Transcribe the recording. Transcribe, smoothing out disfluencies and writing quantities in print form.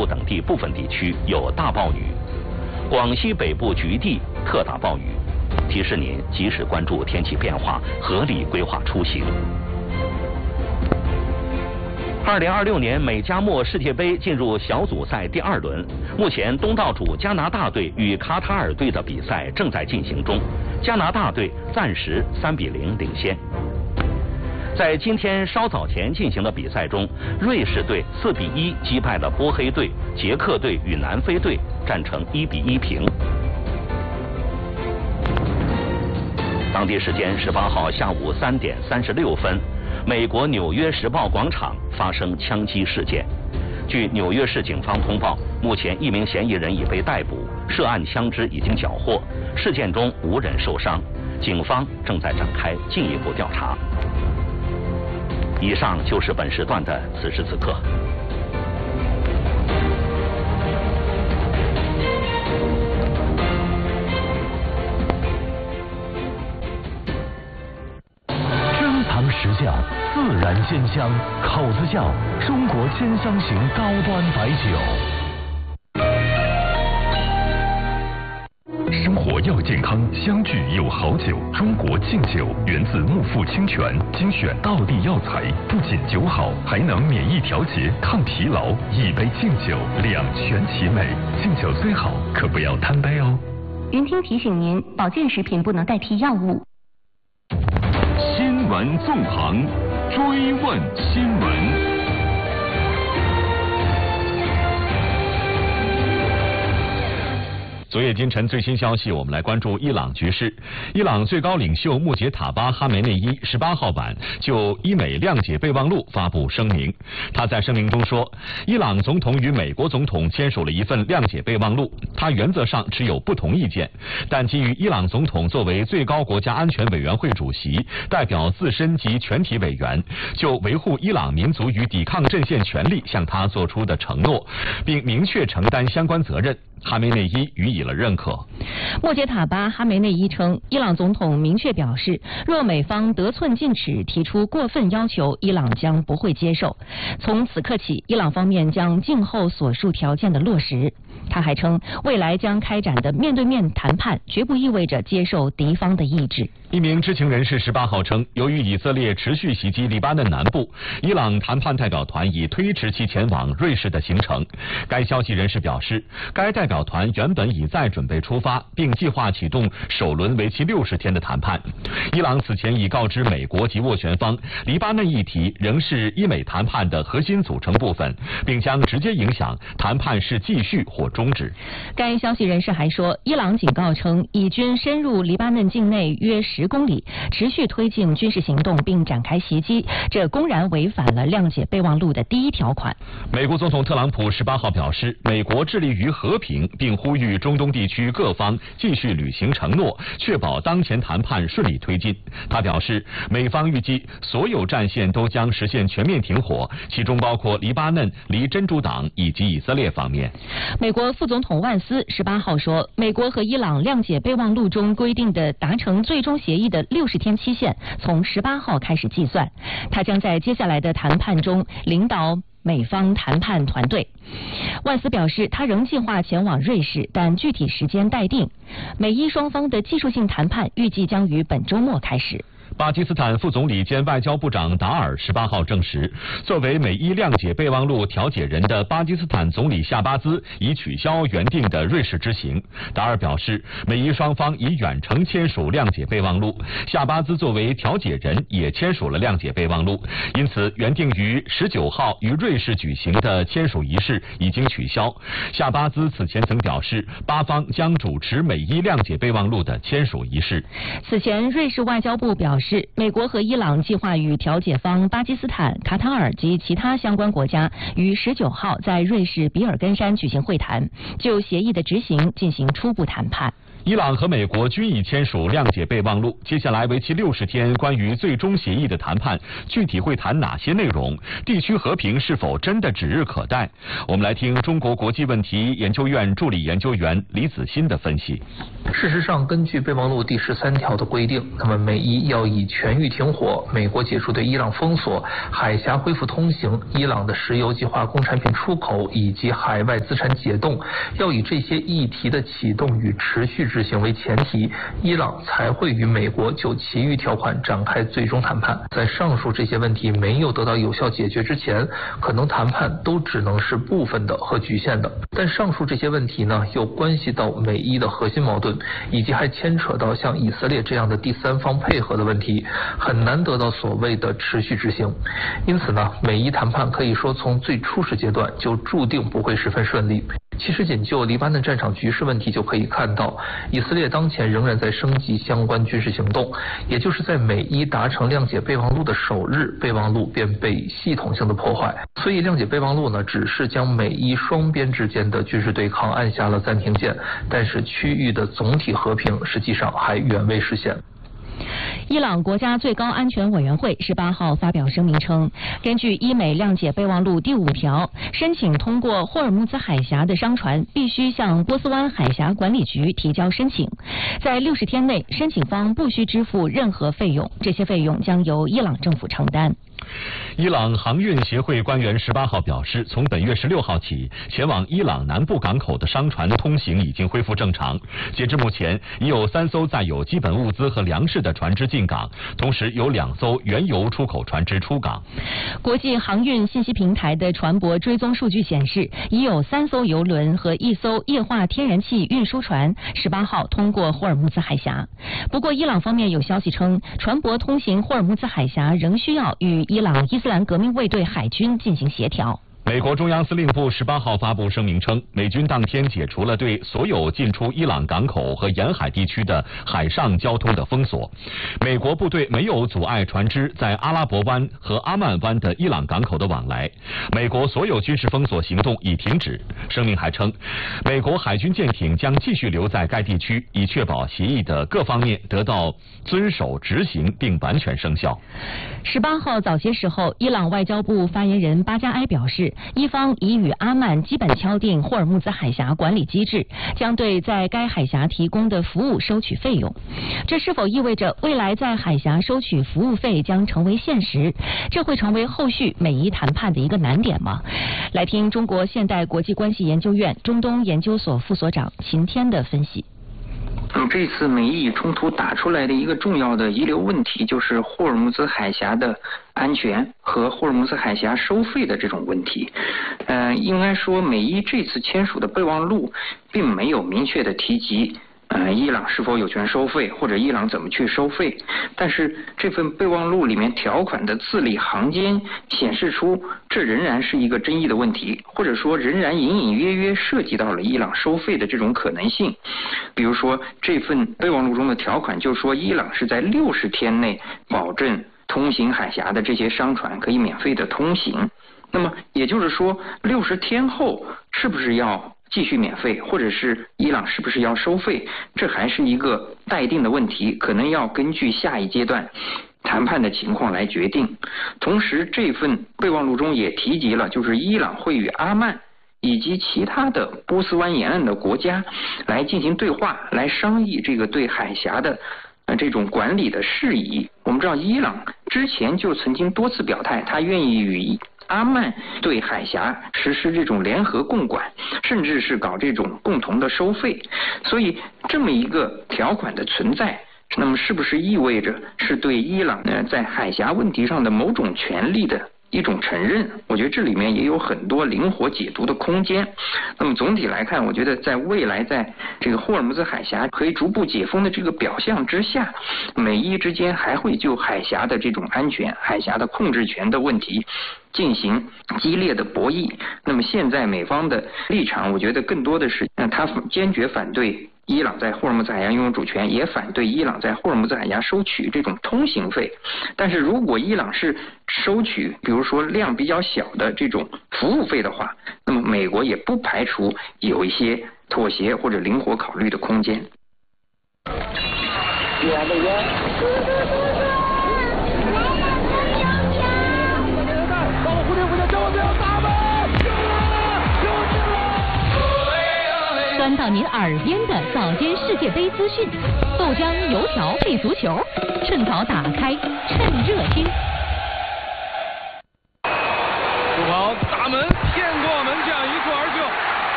等地部分地区有大暴雨，广西北部局地特大暴雨，提示您及时关注天气变化，合理规划出行。2026年美加墨世界杯进入小组赛第2轮，目前东道主加拿大队与卡塔尔队的比赛正在进行中，加拿大队暂时3比0领先。在今天稍早前进行的比赛中，瑞士队4比1击败了波黑队，捷克队与南非队战成1比1平。当地时间18号下午3点36分。美国纽约时报广场发生枪击事件，据纽约市警方通报，目前1名嫌疑人已被逮捕，涉案枪支已经缴获，事件中无人受伤，警方正在展开进一步调查。以上就是本时段的此时此刻。 实窖自然鲜香，口子窖中国鲜香型高端白酒。生活要健康，相聚有好酒。中国劲酒源自木富清泉，精选道地药材，不仅酒好，还能免疫调节、抗疲劳。一杯劲酒，两全其美。劲酒虽好，可不要贪杯哦。 云听提醒您，保健食品不能代替药物。 新闻纵横，追问新闻。 昨夜今晨最新消息，我们来关注伊朗局势。伊朗最高领袖穆杰塔巴哈梅内伊18号晚就伊美谅解备忘录发布声明。他在声明中说，伊朗总统与美国总统签署了一份谅解备忘录，他原则上持有不同意见，但基于伊朗总统作为最高国家安全委员会主席，代表自身及全体委员，就维护伊朗民族与抵抗阵线权利向他做出的承诺，并明确承担相关责任。哈梅内伊予以了认可。 穆杰塔巴哈梅内伊称，伊朗总统明确表示，若美方得寸进尺，提出过分要求，伊朗将不会接受。从此刻起，伊朗方面将静候所述条件的落实。他还称，未来将开展的面对面谈判，绝不意味着接受敌方的意志。 一名知情人士18号称，由于以色列持续袭击黎巴嫩南部，伊朗谈判代表团已推迟其前往瑞士的行程。该消息人士表示，该代表团原本已在准备出发，并计划启动首轮为期60天的谈判。伊朗此前已告知美国及斡旋方，黎巴嫩议题仍是伊美谈判的核心组成部分，并将直接影响谈判是继续或终止。 该消息人士还说，伊朗警告称，以军深入黎巴嫩境内约10公里，持续推进军事行动并展开袭击，这公然违反了谅解备忘录的第1条款。 美国总统特朗普18号表示，美国致力于和平，并呼吁中东地区各方继续履行承诺，确保当前谈判顺利推进。他表示，美方预计所有战线都将实现全面停火，其中包括黎巴嫩、离真主党以及以色列方面。 美国副总统万斯18号说，美国和伊朗谅解备忘录中规定的达成最终协议的60天期限从18号开始计算，他将在接下来的谈判中领导美方谈判团队。万斯表示，他仍计划前往瑞士，但具体时间待定。美伊双方的技术性谈判预计将于本周末开始。 巴基斯坦副总理兼外交部长达尔18号证实，作为美伊谅解备忘录调解人的巴基斯坦总理夏巴兹已取消原定的瑞士之行。达尔表示，美伊双方已远程签署谅解备忘录，夏巴兹作为调解人也签署了谅解备忘录，因此原定于19号于瑞士举行的签署仪式已经取消。夏巴兹此前曾表示，巴方将主持美伊谅解备忘录的签署仪式。 此前，瑞士外交部表示，美国和伊朗计划与调解方巴基斯坦、卡塔尔及其他相关国家于19号在瑞士比尔根山举行会谈，就协议的执行进行初步谈判。 伊朗和美国均已签署谅解备忘录，接下来为期60天关于最终协议的谈判，具体会谈哪些内容？地区和平是否真的指日可待？我们来听中国国际问题研究院助理研究员李子欣的分析。 事实上，根据备忘录第13条的规定，那么美伊要以全域停火、美国解除对伊朗封锁、海峡恢复通行、伊朗的石油及化工产品出口以及海外资产解冻，要以这些议题的启动与持续执行为前提，伊朗才会与美国就其余条款展开最终谈判。在上述这些问题没有得到有效解决之前，可能谈判都只能是部分的和局限的。但上述这些问题呢，又关系到美伊的核心矛盾，以及还牵扯到像以色列这样的第三方配合的问题，很难得到所谓的持续执行。因此呢，美伊谈判可以说从最初始阶段就注定不会十分顺利。其实仅就黎巴嫩战场局势问题就可以看到，以色列当前仍然在升级相关军事行动，也就是在美伊达成谅解备忘录的首日，备忘录便被系统性的破坏。所以谅解备忘录呢，只是将美伊双边之间的军事对抗按下了暂停键，但是区域的总体和平实际上还远未实现。 伊朗国家最高安全委员会18号发表声明称，根据伊美谅解备忘录第5条，申请通过霍尔木兹海峡的商船必须向波斯湾海峡管理局提交申请，在60天内，申请方不需支付任何费用，这些费用将由伊朗政府承担。 伊朗航运协会官员18号表示，从本月16号起，前往伊朗南部港口的商船通行已经恢复正常。截至目前，已有3艘载有基本物资和粮食的船只进港，同时有2艘原油出口船只出港。 国际航运信息平台的船舶追踪数据显示，已有3艘油轮和1艘液化天然气运输船18号通过霍尔木兹海峡。不过，伊朗方面有消息称，船舶通行霍尔木兹海峡仍需要与伊朗伊斯兰革命卫队海军进行协调。 美国中央司令部18号发布声明称，美军当天解除了对所有进出伊朗港口和沿海地区的海上交通的封锁。美国部队没有阻碍船只在阿拉伯湾和阿曼湾的伊朗港口的往来。美国所有军事封锁行动已停止。声明还称，美国海军舰艇将继续留在该地区，以确保协议的各方面得到遵守执行并完全生效。 18号早些时候，伊朗外交部发言人巴加埃表示，伊方已与阿曼基本敲定霍尔木兹海峡管理机制，将对在该海峡提供的服务收取费用。这是否意味着未来在海峡收取服务费将成为现实？这会成为后续美伊谈判的一个难点吗？来听中国现代国际关系研究院中东研究所副所长秦天的分析。 这次美伊冲突打出来的一个重要的遗留问题，就是霍尔木兹海峡的安全和霍尔木兹海峡收费的这种问题。应该说美伊这次签署的备忘录并没有明确的提及伊朗是否有权收费，或者伊朗怎么去收费，但是这份备忘录里面条款的字里行间显示出这仍然是一个争议的问题，或者说仍然隐隐约约涉及到了伊朗收费的这种可能性。比如说这份备忘录中的条款就说，伊朗是在60天内保证通行海峡的这些商船可以免费的通行，那么也就是说60天后是不是要继续免费，或者是伊朗是不是要收费，这还是一个待定的问题，可能要根据下一阶段谈判的情况来决定。同时这份备忘录中也提及了，就是伊朗会与阿曼以及其他的波斯湾沿岸的国家来进行对话，来商议这个对海峡的这种管理的事宜。我们知道伊朗之前就曾经多次表态，他愿意与阿曼对海峡实施这种联合共管，甚至是搞这种共同的收费。所以这么一个条款的存在，那么是不是意味着是对伊朗呢在海峡问题上的某种权利的一种承认？我觉得这里面也有很多灵活解读的空间。那么总体来看，我觉得在未来在这个霍尔木兹海峡可以逐步解封的这个表象之下，美伊之间还会就海峡的这种安全、海峡的控制权的问题进行激烈的博弈。那么现在美方的立场，我觉得更多的是他坚决反对伊朗在霍尔木兹海峡拥有主权，也反对伊朗在霍尔木兹海峡收取这种通行费。但是如果伊朗是收取比如说量比较小的这种服务费的话，那么美国也不排除有一些妥协或者灵活考虑的空间。 钻到您耳边的早间世界杯资讯，豆浆油条配足球，趁早打开，趁热听。 不跑，大门。